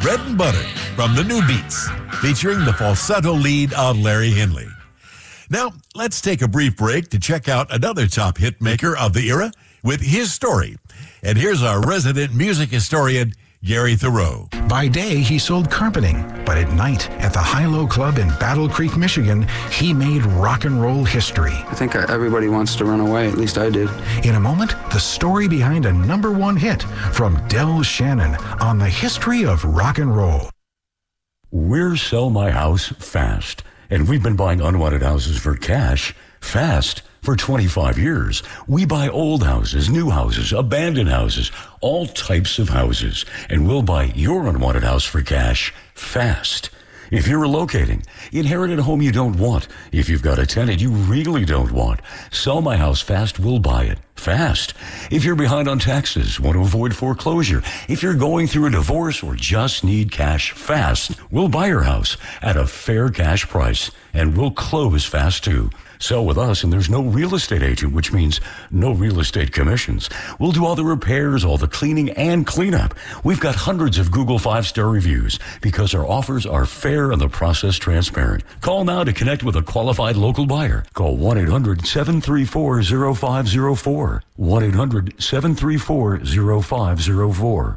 Bread and Butter from the New Beats, featuring the falsetto lead of Larry Henley. Now, let's take a brief break to check out another top hit maker of the era with his story. And here's our resident music historian, Gary Thoreau. By day, he sold carpeting, but at night, at the High-Low Club in Battle Creek, Michigan, he made rock and roll history. I think everybody wants to run away, at least I did. In a moment, the story behind a #1 hit from Del Shannon on the history of rock and roll. We're Sell My House Fast, and we've been buying unwanted houses for cash fast for 25 years. We buy old houses, new houses, abandoned houses, all types of houses, and we'll buy your unwanted house for cash fast. If you're relocating, inherit a home you don't want. If you've got a tenant you really don't want, Sell My House Fast will buy it fast. If you're behind on taxes, want to avoid foreclosure, if you're going through a divorce or just need cash fast, we'll buy your house at a fair cash price, and we'll close fast too. Sell with us, and there's no real estate agent, which means no real estate commissions. We'll do all the repairs, all the cleaning, and cleanup. We've got hundreds of Google 5-star reviews because our offers are fair and the process transparent. Call now to connect with a qualified local buyer. Call 1-800-734-0504. 1-800-734-0504.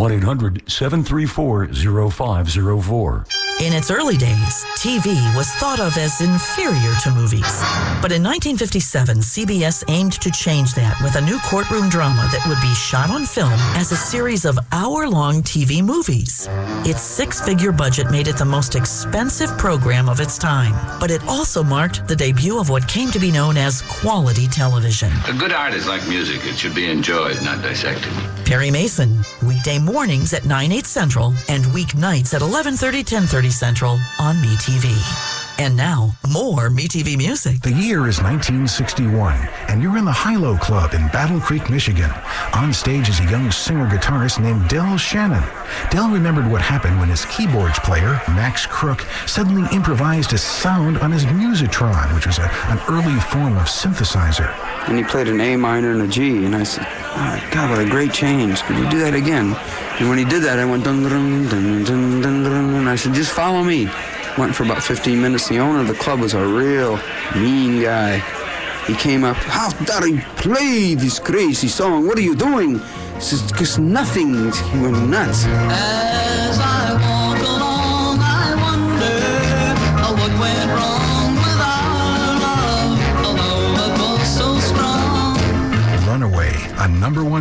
1-800-734-0504. In its early days, TV was thought of as inferior to movies. But in 1957, CBS aimed to change that with a new courtroom drama that would be shot on film as a series of hour-long TV movies. Its six-figure budget made it the most expensive program of its time. But it also marked the debut of what came to be known as quality television. A good art is like music. It should be enjoyed, not dissected. Perry Mason, weekday mornings at 9/8 Central and weeknights at 11:30, 10:30 Central on MeTV. And now, more MeTV music. The year is 1961, and you're in the High-Low Club in Battle Creek, Michigan. On stage is a young singer-guitarist named Del Shannon. Del remembered what happened when his keyboards player, Max Crook, suddenly improvised a sound on his Musitron, which was an early form of synthesizer. And he played an A minor and a G, and I said, oh, God, what a great change. Could you do that again? And when he did that, I went dun dun dun dun dun dun, and I said, just follow me. Went for about 15 minutes. The owner of the club was a real mean guy. He came up, how dare you play this crazy song? What are you doing? He says, because nothing. He went nuts. As I walk along, I wonder what went wrong with our love, although it was so strong. Runaway, a #1